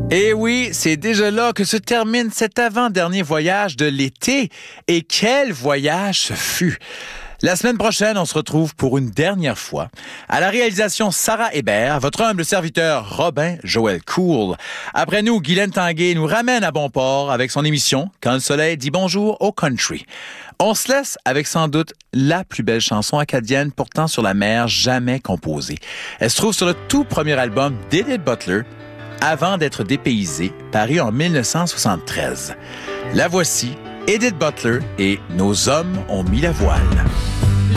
Et oui, c'est déjà là que se termine cet avant-dernier voyage de l'été. Et quel voyage ce fut! La semaine prochaine, on se retrouve pour une dernière fois. À la réalisation, Sarah Hébert, votre humble serviteur Robin Joël Cool. Après nous, Guylaine Tanguay nous ramène à bon port avec son émission « Quand le soleil dit bonjour au country ». On se laisse avec sans doute la plus belle chanson acadienne pourtant sur la mer jamais composée. Elle se trouve sur le tout premier album d'Edith Butler, Avant d'être dépaysé, paru en 1973. La voici, Edith Butler et Nos hommes ont mis la voile.